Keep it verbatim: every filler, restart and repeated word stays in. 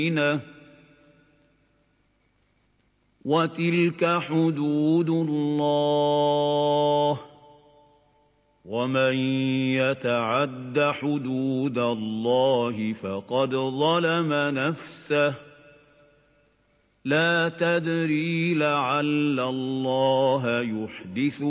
وَتِلْكَ حُدُودُ اللَّهِ ۚ وَمَن يَتَعَدَّ حُدُودَ اللَّهِ فَقَدْ ظَلَمَ نَفْسَهُ ۚ لَا تَدْرِي لَعَلَّ اللَّهَ يُحْدِثُ